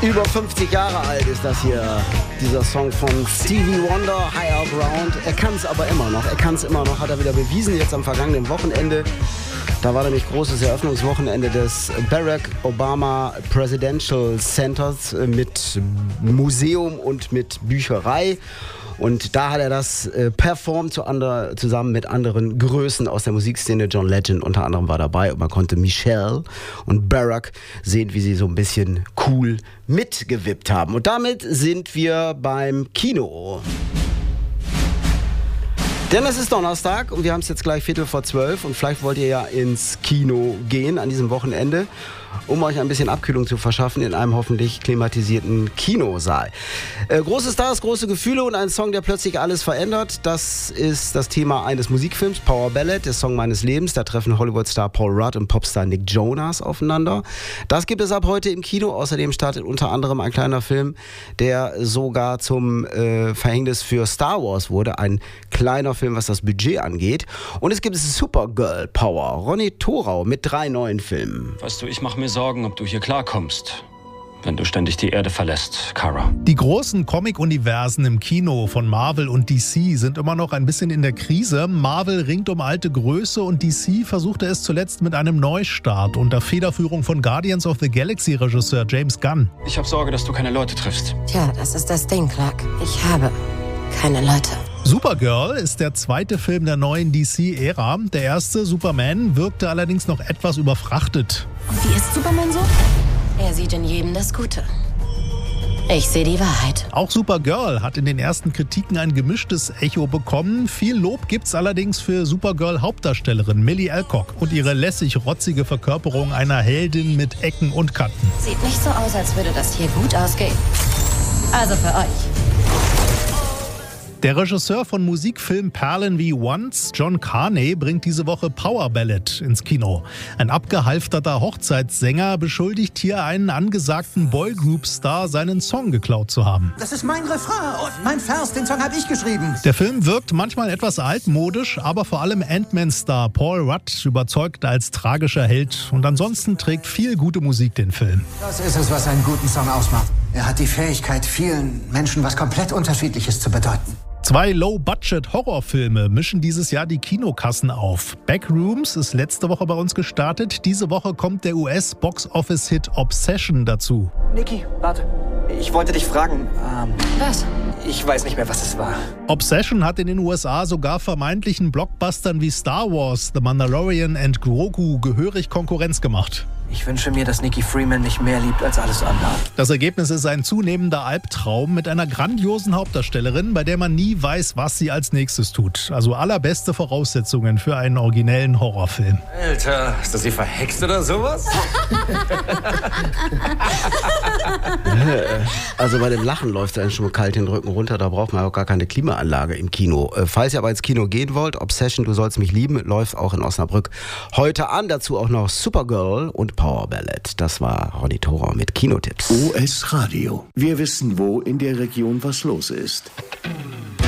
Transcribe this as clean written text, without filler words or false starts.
Über 50 Jahre alt ist das hier, dieser Song von Stevie Wonder, Higher Ground. Er kann es aber immer noch, hat er wieder bewiesen, jetzt am vergangenen Wochenende. Da war nämlich großes Eröffnungswochenende des Barack Obama Presidential Centers mit Museum und mit Bücherei. Und da hat er das performt zusammen mit anderen Größen aus der Musikszene. John Legend unter anderem war dabei und man konnte Michelle und Barack sehen, wie sie so ein bisschen cool mitgewippt haben. Und damit sind wir beim Kino. Denn es ist Donnerstag und wir haben es jetzt gleich 11:45 und vielleicht wollt ihr ja ins Kino gehen an diesem Wochenende, um euch ein bisschen Abkühlung zu verschaffen in einem hoffentlich klimatisierten Kinosaal. Große Stars, große Gefühle und ein Song, der plötzlich alles verändert. Das ist das Thema eines Musikfilms, Power Ballad, der Song meines Lebens. Da treffen Hollywood-Star Paul Rudd und Popstar Nick Jonas aufeinander. Das gibt es ab heute im Kino. Außerdem startet unter anderem ein kleiner Film, der sogar zum Verhängnis für Star Wars wurde. Ein kleiner Film, was das Budget angeht. Und es gibt Supergirl Power. Ronny Thorau mit 3 neuen Filmen. Weißt du, ich mache mir Sorgen, ob du hier klarkommst, wenn du ständig die Erde verlässt, Kara. Die großen Comic-Universen im Kino von Marvel und DC sind immer noch ein bisschen in der Krise. Marvel ringt um alte Größe und DC versuchte es zuletzt mit einem Neustart unter Federführung von Guardians of the Galaxy-Regisseur James Gunn. Ich habe Sorge, dass du keine Leute triffst. Tja, das ist das Ding, Clark. Ich habe keine Leute. Supergirl ist der zweite Film der neuen DC-Ära. Der erste, Superman, wirkte allerdings noch etwas überfrachtet. Und wie ist Superman so? Er sieht in jedem das Gute. Ich sehe die Wahrheit. Auch Supergirl hat in den ersten Kritiken ein gemischtes Echo bekommen. Viel Lob gibt's allerdings für Supergirl-Hauptdarstellerin Millie Alcock und ihre lässig-rotzige Verkörperung einer Heldin mit Ecken und Kanten. Sieht nicht so aus, als würde das hier gut ausgehen. Also für euch. Der Regisseur von Musikfilm Perlen wie Once, John Carney, bringt diese Woche Power Ballad ins Kino. Ein abgehalfterter Hochzeitssänger beschuldigt hier einen angesagten Boygroup-Star, seinen Song geklaut zu haben. Das ist mein Refrain und mein Vers, den Song habe ich geschrieben. Der Film wirkt manchmal etwas altmodisch, aber vor allem Ant-Man-Star Paul Rudd überzeugt als tragischer Held. Und ansonsten trägt viel gute Musik den Film. Das ist es, was einen guten Song ausmacht. Er hat die Fähigkeit, vielen Menschen was komplett Unterschiedliches zu bedeuten. 2 Low-Budget-Horrorfilme mischen dieses Jahr die Kinokassen auf. Backrooms ist letzte Woche bei uns gestartet. Diese Woche kommt der US-Box-Office-Hit Obsession dazu. Niki, warte. Ich wollte dich fragen. Was? Ich weiß nicht mehr, was es war. Obsession hat in den USA sogar vermeintlichen Blockbustern wie Star Wars, The Mandalorian und Grogu gehörig Konkurrenz gemacht. Ich wünsche mir, dass Nikki Freeman mich mehr liebt als alles andere. Das Ergebnis ist ein zunehmender Albtraum mit einer grandiosen Hauptdarstellerin, bei der man nie weiß, was sie als nächstes tut. Also allerbeste Voraussetzungen für einen originellen Horrorfilm. Alter, ist das hier verhext oder sowas? Also bei dem Lachen läuft es einem schon kalt den Rücken runter, da braucht man auch gar keine Klimaanlage im Kino. Falls ihr aber ins Kino gehen wollt, Obsession, du sollst mich lieben, läuft auch in Osnabrück heute an. Dazu auch noch Supergirl und Power Ballad. Das war Ronny Thorau mit Kinotipps. US Radio. Wir wissen, wo in der Region was los ist.